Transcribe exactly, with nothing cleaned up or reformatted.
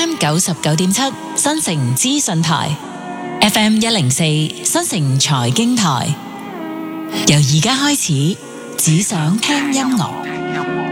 M 九十九點七新城資訊台，F M 一零四新城財經台。由而家開始，只想聽音樂。